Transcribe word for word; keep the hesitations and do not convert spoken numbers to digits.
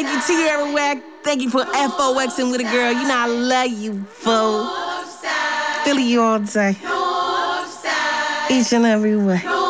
Thank you, Tierra Whack. Thank you for F O Xing with a girl. You know I love you, fool. Philly you all day. Each and every way.